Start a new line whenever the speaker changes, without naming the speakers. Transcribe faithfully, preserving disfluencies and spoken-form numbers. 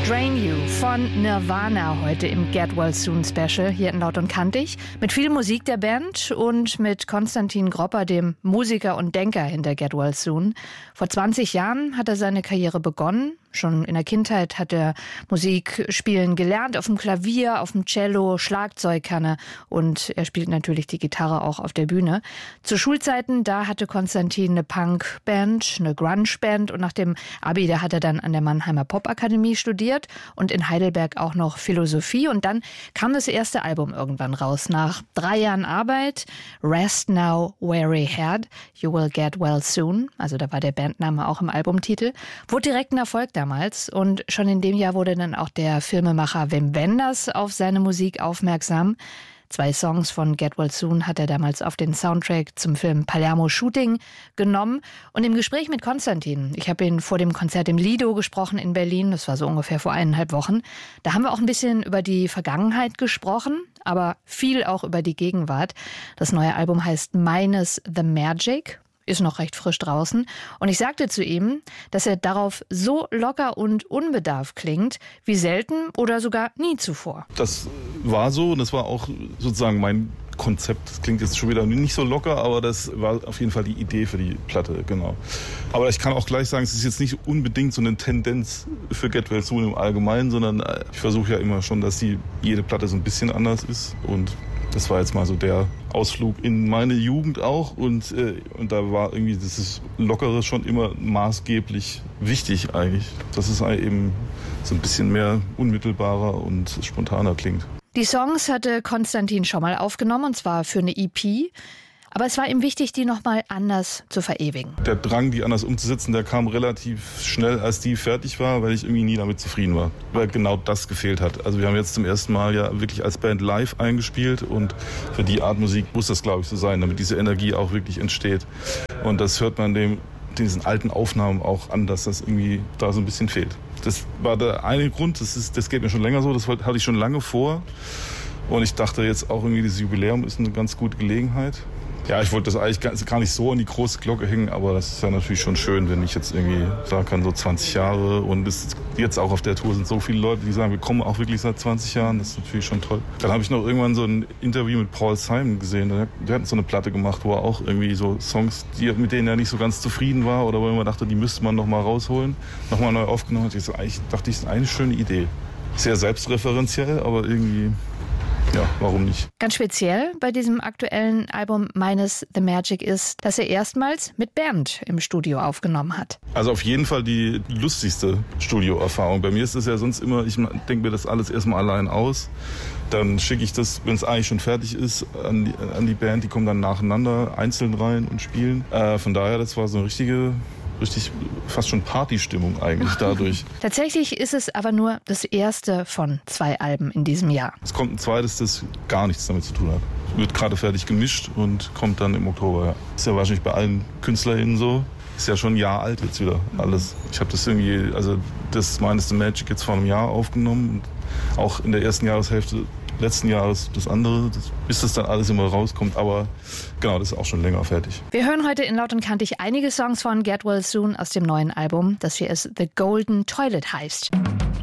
Drain You von Nirvana heute im Get Well Soon Special hier in Laut und Kantig. Mit viel Musik der Band und mit Konstantin Gropper, dem Musiker und Denker hinter Get Well Soon. Vor zwanzig Jahren hat er seine Karriere begonnen. Schon in der Kindheit hat er Musik spielen gelernt, auf dem Klavier, auf dem Cello, Schlagzeug kann er und er spielt natürlich die Gitarre auch auf der Bühne. Zu Schulzeiten, da hatte Konstantin eine Punkband, eine Grunge-Band und nach dem Abi, da hat er dann an der Mannheimer Popakademie studiert und in Heidelberg auch noch Philosophie und dann kam das erste Album irgendwann raus. Nach drei Jahren Arbeit, Rest Now, Weary Head, You Will Get Well Soon, also da war der Bandname auch im Albumtitel, wurde direkt ein Erfolg da. Damals. Und schon in dem Jahr wurde dann auch der Filmemacher Wim Wenders auf seine Musik aufmerksam. Zwei Songs von Get Well Soon hat er damals auf den Soundtrack zum Film Palermo Shooting genommen. Und im Gespräch mit Konstantin, ich habe ihn vor dem Konzert im Lido gesprochen in Berlin, das war so ungefähr vor eineinhalb Wochen, da haben wir auch ein bisschen über die Vergangenheit gesprochen, aber viel auch über die Gegenwart. Das neue Album heißt Minus the Magic. Ist noch recht frisch draußen. Und ich sagte zu ihm, dass er darauf so locker und unbedarft klingt, wie selten oder sogar nie zuvor.
Das war so und das war auch sozusagen mein Konzept. Das klingt jetzt schon wieder nicht so locker, aber das war auf jeden Fall die Idee für die Platte, genau. Aber ich kann auch gleich sagen, es ist jetzt nicht unbedingt so eine Tendenz für Get Well Soon im Allgemeinen, sondern ich versuche ja immer schon, dass die, jede Platte so ein bisschen anders ist und das war jetzt mal so der Ausflug in meine Jugend auch und, äh, und da war irgendwie dieses Lockere schon immer maßgeblich wichtig eigentlich, dass es eben so ein bisschen mehr unmittelbarer und spontaner klingt.
Die Songs hatte Konstantin schon mal aufgenommen und zwar für eine E P. Aber es war ihm wichtig, die nochmal anders zu verewigen.
Der Drang, die anders umzusetzen, der kam relativ schnell, als die fertig war, weil ich irgendwie nie damit zufrieden war. Weil genau das gefehlt hat. Also wir haben jetzt zum ersten Mal ja wirklich als Band live eingespielt und für die Art Musik muss das, glaube ich, so sein, damit diese Energie auch wirklich entsteht. Und das hört man dem, diesen alten Aufnahmen auch an, dass das irgendwie da so ein bisschen fehlt. Das war der eine Grund, das, ist, das geht mir schon länger so, das hatte ich schon lange vor. Und ich dachte jetzt auch irgendwie, dieses Jubiläum ist eine ganz gute Gelegenheit. Ja, ich wollte das eigentlich gar nicht so an die große Glocke hängen, aber das ist ja natürlich schon schön, wenn ich jetzt irgendwie sagen kann, so zwanzig Jahre und es jetzt auch auf der Tour sind so viele Leute, die sagen, wir kommen auch wirklich seit zwanzig Jahren, das ist natürlich schon toll. Dann habe ich noch irgendwann so ein Interview mit Paul Simon gesehen, der, der hat so eine Platte gemacht, wo er auch irgendwie so Songs, die, mit denen er nicht so ganz zufrieden war oder wo er immer dachte, die müsste man noch mal rausholen, noch mal neu aufgenommen hat. Ich so, eigentlich dachte ich, das ist eine schöne Idee. Sehr selbstreferenziell, aber irgendwie... Ja, warum nicht?
Ganz speziell bei diesem aktuellen Album Minus the Magic ist, dass er erstmals mit Band im Studio aufgenommen hat.
Also auf jeden Fall die lustigste Studioerfahrung. Bei mir ist es ja sonst immer, ich denke mir das alles erstmal allein aus. Dann schicke ich das, wenn es eigentlich schon fertig ist, an die, an die Band. Die kommen dann nacheinander einzeln rein und spielen. Äh, von daher, das war so eine richtige... richtig fast schon Partystimmung eigentlich dadurch.
Tatsächlich ist es aber nur das erste von zwei Alben in diesem Jahr.
Es kommt ein zweites, das gar nichts damit zu tun hat. Wird gerade fertig gemischt und kommt dann im Oktober. Ja. Ist ja wahrscheinlich bei allen KünstlerInnen so. Ist ja schon ein Jahr alt jetzt wieder alles. Ich habe das irgendwie, also das Minus the Magic jetzt vor einem Jahr aufgenommen. Und auch in der ersten Jahreshälfte letzten Jahres das andere, das, bis das dann alles immer rauskommt. Aber genau, das ist auch schon länger fertig.
Wir hören heute in Laut und Kantig einige Songs von Get Well Soon aus dem neuen Album, das hier ist The Golden Toilet heißt.